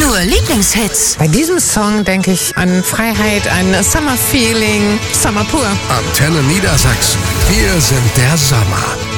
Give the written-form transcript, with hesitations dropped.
Nur Lieblingshits. Bei diesem Song denke ich an Freiheit, an Summer Feeling, Summer pur. Antenne Niedersachsen. Wir sind der Sommer.